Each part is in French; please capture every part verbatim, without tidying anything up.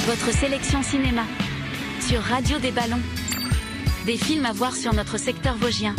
Votre sélection cinéma sur Radio des Ballons. Des films à voir sur notre secteur vosgien.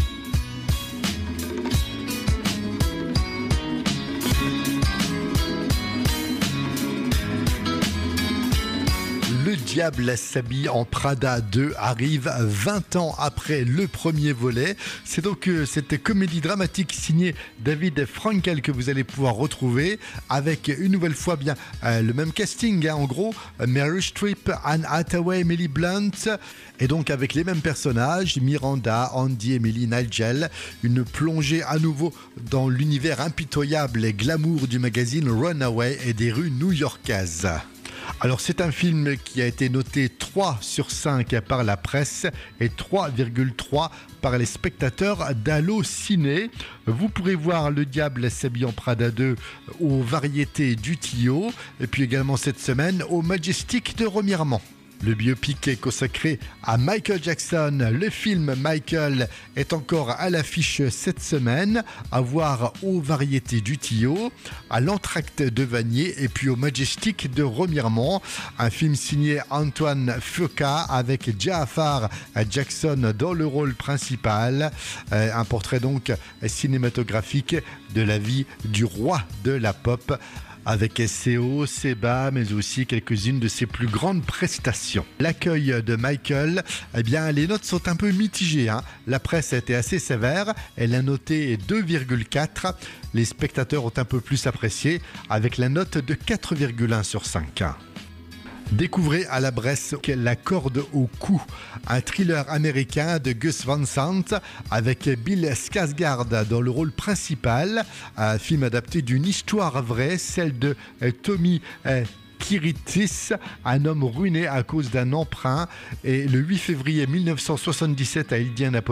Le diable s'habille en Prada deux arrive vingt ans après le premier volet. C'est donc euh, cette comédie dramatique signée David Frankel que vous allez pouvoir retrouver avec une nouvelle fois bien euh, le même casting, hein, en gros Meryl Streep, Anne Hathaway, Emily Blunt, et donc avec les mêmes personnages, Miranda, Andy, Emily, Nigel. Une plongée à nouveau dans l'univers impitoyable et glamour du magazine Runaway et des rues new-yorkaises. Alors c'est un film qui a été noté trois sur cinq par la presse et trois virgule trois par les spectateurs d'Allociné. Vous pourrez voir Le Diable s'habille en Prada deux aux Variétés du Tillot et puis également cette semaine au Majestic de Remiremont. Le biopic est consacré à Michael Jackson. Le film Michael est encore à l'affiche cette semaine, à voir aux Variétés du Tillot, à l'Entracte de Vanier et puis au Majestic de Remiremont. Un film signé Antoine Fuqua avec Ja'afar Jackson dans le rôle principal. Un portrait donc cinématographique de la vie du roi de la pop, avec ses hauts, ses bas, mais aussi quelques-unes de ses plus grandes prestations. L'accueil de Michael, eh bien, les notes sont un peu mitigées, hein. La presse a été assez sévère, elle a noté deux virgule quatre. Les spectateurs ont un peu plus apprécié, avec la note de quatre virgule un sur cinq. Découvrez à la Bresse La corde au cou, un thriller américain de Gus Van Sant avec Bill Skarsgård dans le rôle principal. Un film adapté d'une histoire vraie, celle de Tommy Kiritis, un homme ruiné à cause d'un emprunt. Et le huit février mille neuf cent soixante-dix-sept à Indianapolis,